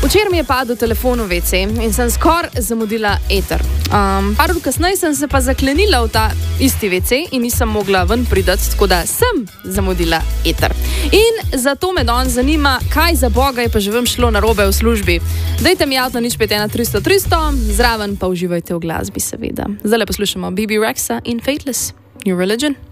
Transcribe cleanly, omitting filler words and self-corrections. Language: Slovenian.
Včeraj mi je padel telefon v WC in sem skoraj zamudila eter. Par ur kasneje sem se pa zaklenila v ta isti WC in nisem mogla ven pridati, tako da sem zamudila eter. In zato me danes zanima, kaj za Boga je pa že vam šlo narobe v službi. Dajte mi avto na 051 300 300, zraven pa uživajte v glasbi, seveda. Zdaj le poslušamo BB Rexa in Fateless, New Religion.